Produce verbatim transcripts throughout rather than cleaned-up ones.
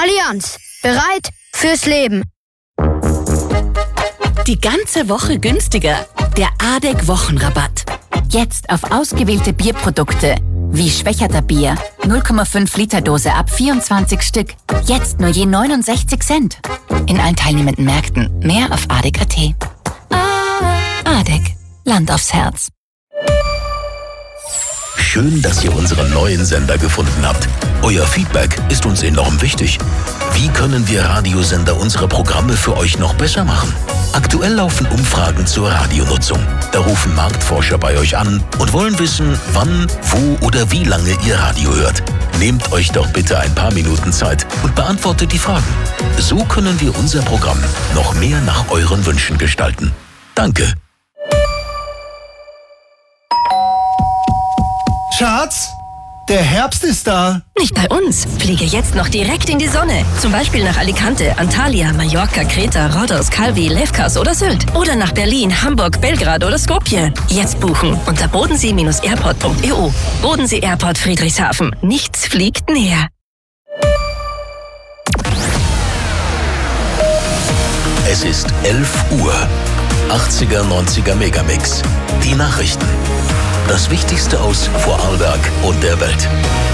Allianz, bereit fürs Leben. Die ganze Woche günstiger. Der A D E C Wochenrabatt. Jetzt auf ausgewählte Bierprodukte wie Schwächerter Bier. null Komma fünf Liter Dose ab vierundzwanzig Stück. Jetzt nur je neunundsechzig Cent. In allen teilnehmenden Märkten. Mehr auf A D E C Punkt A T. A D E C. Land aufs Herz. Schön, dass ihr unseren neuen Sender gefunden habt. Euer Feedback ist uns enorm wichtig. Wie können wir Radiosender unsere Programme für euch noch besser machen? Aktuell laufen Umfragen zur Radionutzung. Da rufen Marktforscher bei euch an und wollen wissen, wann, wo oder wie lange ihr Radio hört. Nehmt euch doch bitte ein paar Minuten Zeit und beantwortet die Fragen. So können wir unser Programm noch mehr nach euren Wünschen gestalten. Danke. Schatz, der Herbst ist da. Nicht bei uns. Fliege jetzt noch direkt in die Sonne. Zum Beispiel nach Alicante, Antalya, Mallorca, Kreta, Rhodos, Calvi, Lefkas oder Sylt. Oder nach Berlin, Hamburg, Belgrad oder Skopje. Jetzt buchen unter bodensee Bindestrich airport Punkt e u. Bodensee Airport Friedrichshafen. Nichts fliegt näher. Es ist elf Uhr. achtziger, neunziger Megamix. Die Nachrichten. Das Wichtigste aus Vorarlberg und der Welt.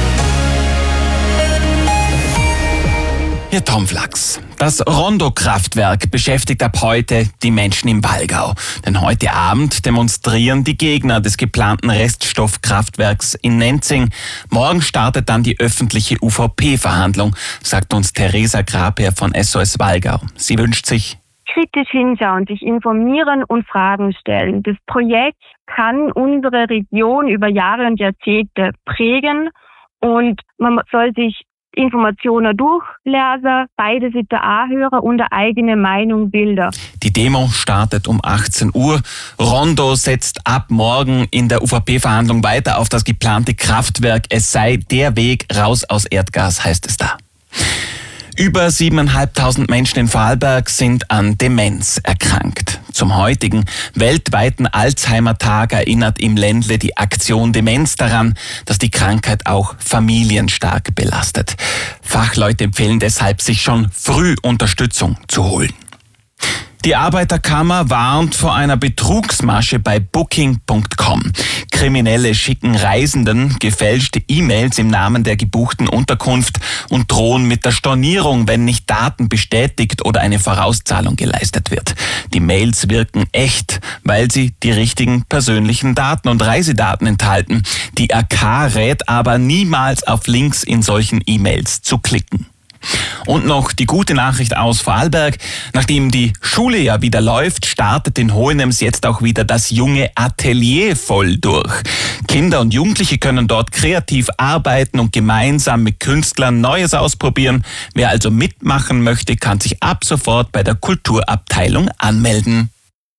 Herr Tom Flachs, das Rondo-Kraftwerk beschäftigt ab heute die Menschen im Walgau. Denn heute Abend demonstrieren die Gegner des geplanten Reststoffkraftwerks in Nenzing. Morgen startet dann die öffentliche U V P-Verhandlung, sagt uns Theresa Graper von S O S Walgau. Sie wünscht sich: kritisch hinschauen, sich informieren und Fragen stellen. Das Projekt kann unsere Region über Jahre und Jahrzehnte prägen und man soll sich Informationen durchlesen, beide Seiten anhören und eine eigene Meinung bilden. Die Demo startet um achtzehn Uhr. Rondo setzt ab morgen in der U V P-Verhandlung weiter auf das geplante Kraftwerk. Es sei der Weg raus aus Erdgas, heißt es da. Über siebeneinhalbtausend Menschen in Vorarlberg sind an Demenz erkrankt. Zum heutigen weltweiten Alzheimer-Tag erinnert im Ländle die Aktion Demenz daran, dass die Krankheit auch Familien stark belastet. Fachleute empfehlen deshalb, sich schon früh Unterstützung zu holen. Die Arbeiterkammer warnt vor einer Betrugsmasche bei Booking Punkt com. Kriminelle schicken Reisenden gefälschte E-Mails im Namen der gebuchten Unterkunft und drohen mit der Stornierung, wenn nicht Daten bestätigt oder eine Vorauszahlung geleistet wird. Die Mails wirken echt, weil sie die richtigen persönlichen Daten und Reisedaten enthalten. Die A K rät aber niemals auf Links in solchen E-Mails zu klicken. Und noch die gute Nachricht aus Vorarlberg. Nachdem die Schule ja wieder läuft, startet in Hohenems jetzt auch wieder das junge Atelier voll durch. Kinder und Jugendliche können dort kreativ arbeiten und gemeinsam mit Künstlern Neues ausprobieren. Wer also mitmachen möchte, kann sich ab sofort bei der Kulturabteilung anmelden.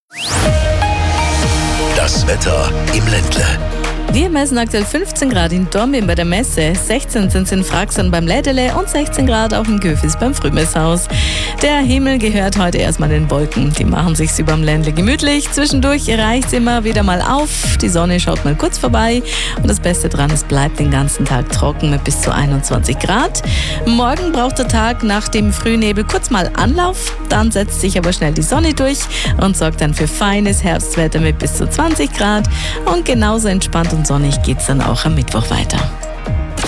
Das Wetter im Ländle. Wir messen aktuell fünfzehn Grad in Dornbirn bei der Messe, sechzehn sind es in Fraxern beim Lädele und sechzehn Grad auch in Göfis beim Frühmesshaus. Der Himmel gehört heute erstmal den Wolken. Die machen sich's überm Ländle gemütlich. Zwischendurch reicht's immer wieder mal auf. Die Sonne schaut mal kurz vorbei. Und das Beste dran, es bleibt den ganzen Tag trocken mit bis zu einundzwanzig Grad. Morgen braucht der Tag nach dem Frühnebel kurz mal Anlauf. Dann setzt sich aber schnell die Sonne durch und sorgt dann für feines Herbstwetter mit bis zu zwanzig Grad. Und genauso entspannt und sonnig geht's dann auch am Mittwoch weiter.